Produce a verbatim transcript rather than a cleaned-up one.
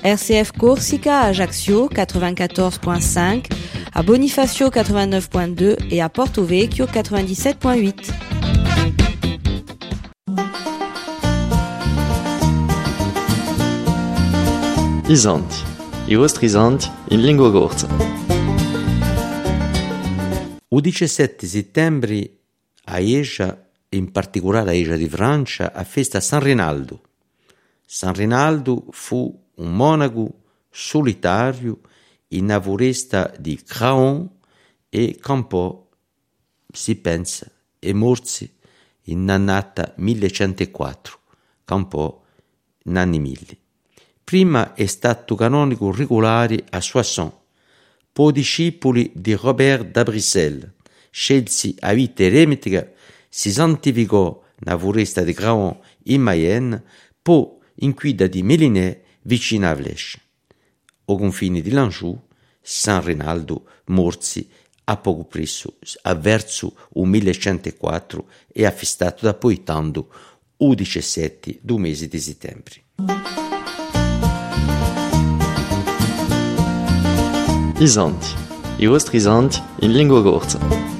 R C F Corsica à Ajaccio quatre-vingt-quatorze virgule cinq, à Bonifacio quatre-vingt-neuf virgule deux et à Porto Vecchio quatre-vingt-dix-sept virgule huit. Isanti, i vostri isanti in lingua corsa. Il diciassette settembre a Eja, in particolare a Eja di Francia, a festa San Rinaldo. San Rinaldo fu un monaco solitario in una foresta di Craon e campò, si pensa, e morse in annata millecentoquattro, campò in anni mille. Prima è stato canonico regolare a Soissons, poi discepoli di Robert da Bruxelles, scelse a vita eremetica, si santificò nella foresta di Craon in Mayenne, poi in guida di Mélinée vicino a Vlèche. Au confine di Lanjou, San Rinaldo morsi a poco presso, a verso il millecentoquattro e affestato da Poitando il diciassette do mese di settembre. Isanti, i vostri isanti in lingua corsa.